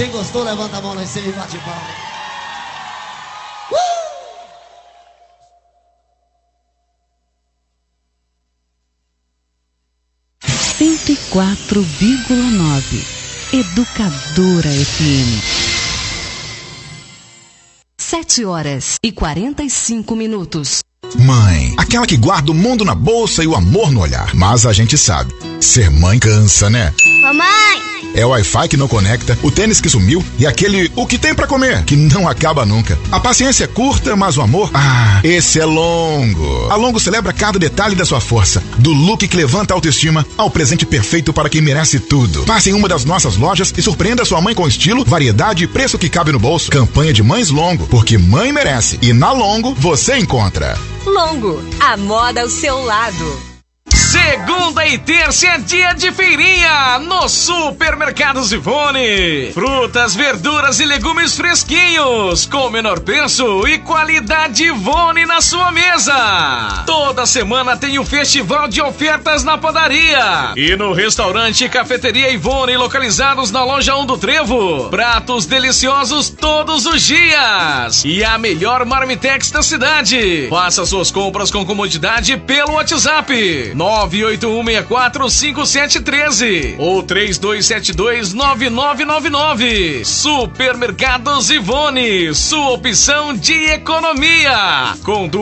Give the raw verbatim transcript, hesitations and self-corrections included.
Quem gostou, levanta a mão lá em cima e bate palma. Uh! cento e quatro vírgula nove Educadora F M. Sete horas e quarenta e cinco minutos. Mãe, aquela que guarda o mundo na bolsa e o amor no olhar. Mas a gente sabe, ser mãe cansa, né? Mamãe! É o Wi-Fi que não conecta, o tênis que sumiu e aquele o que tem pra comer, que não acaba nunca. A paciência é curta, mas o amor, ah, esse é longo. A Longo celebra cada detalhe da sua força, do look que levanta a autoestima ao presente perfeito para quem merece tudo. Passe em uma das nossas lojas e surpreenda sua mãe com estilo, variedade e preço que cabe no bolso. Campanha de Mães Longo, porque mãe merece. E na Longo você encontra. Longo, a moda ao seu lado. Segunda e terça é dia de feirinha no Supermercados Ivone. Frutas, verduras e legumes fresquinhos, com menor preço e qualidade Ivone na sua mesa. Toda semana tem um festival de ofertas na padaria. E no restaurante e cafeteria Ivone, localizados na loja um do Trevo. Pratos deliciosos todos os dias. E a melhor marmitex da cidade. Faça suas compras com comodidade pelo WhatsApp. nove oito um seis quatro cinco sete um três ou três dois sete dois nove nove nove nove. Supermercados Ivone, sua opção de economia. Com duas